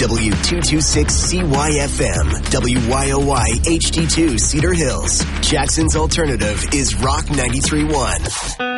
W226CYFM, WYOY HD2 Cedar Hills. Jackson's alternative is Rock 93.1.